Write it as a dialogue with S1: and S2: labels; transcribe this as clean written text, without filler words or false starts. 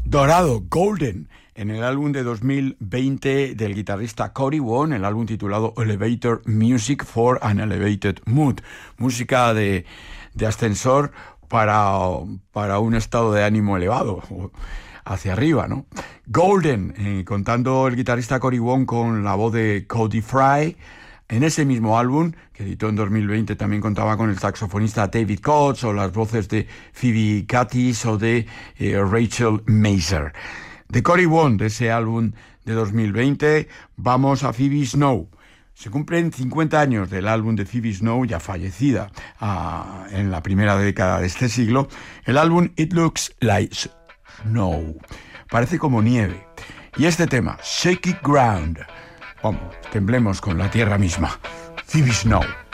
S1: Dorado, Golden, en el álbum de 2020 del guitarrista Cody Wong, el álbum titulado Elevator Music for an Elevated Mood, música de ascensor para un estado de ánimo elevado, hacia arriba, ¿no? Golden, contando el guitarrista Cody Wong con la voz de Cody Fry. En ese mismo álbum, que editó en 2020, también contaba con el saxofonista David Coates o las voces de Phoebe Cates o de Rachel Mazer. De Cody Wong, de ese álbum de 2020, vamos a Phoebe Snow. Se cumplen 50 años del álbum de Phoebe Snow, ya fallecida en la primera década de este siglo. El álbum It Looks Like Snow. Parece como nieve. Y este tema, Shaky Ground. Vamos, temblemos con la tierra misma. Phoebe Snow.